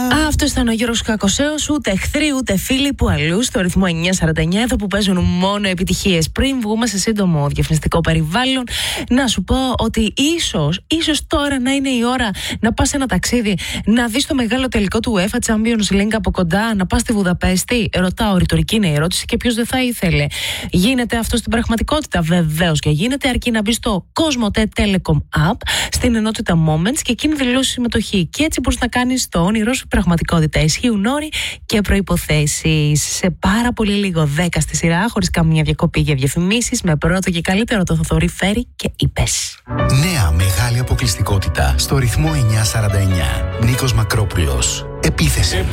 Αυτό ήταν ο Γιώργος Κακοσέος. Ούτε εχθροί ούτε φίλοι που αλλού στο ρυθμό 949, εδώ που παίζουν μόνο επιτυχίες. Πριν βγούμε σε σύντομο διαφημιστικό περιβάλλον, να σου πω ότι ίσως τώρα να είναι η ώρα να πας σε ένα ταξίδι, να δεις το μεγάλο τελικό του UEFA Champions League από κοντά, να πας στη Βουδαπέστη. Ρωτάω, ρητορική είναι η ερώτηση και ποιος δεν θα ήθελε. Γίνεται αυτό στην πραγματικότητα? Βεβαίως και γίνεται, αρκεί να μπει στο Cosmote Telecom App, στην ενότητα Moments και εκείνη δηλώσει συμμετοχή. Και έτσι μπορείς να κάνεις το όνειρό σου πραγματικότητα. Ισχύουν όροι και προϋποθέσεις. Σε πάρα πολύ λίγο, 10 στη σειρά, χωρίς καμία διακοπή για διαφημίσεις, με πρώτο και καλύτερο το Θοδωρή Φέρη και είπες. Νέα μεγάλη αποκλειστικότητα στο ρυθμό 949. Νίκος Μακρόπουλος. Επίθεση.